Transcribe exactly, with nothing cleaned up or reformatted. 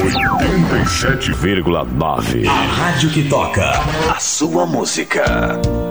oitenta e sete vírgula nove. A rádio que toca a sua música.